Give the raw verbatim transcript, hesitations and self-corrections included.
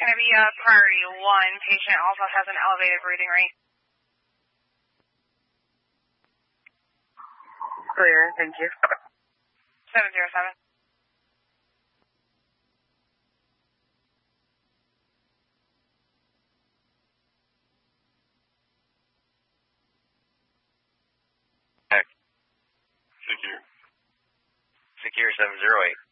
going to be a priority one. Patient also has an elevated breathing rate. Clear, thank you. seven zero seven. Secure. Secure seven zero eight.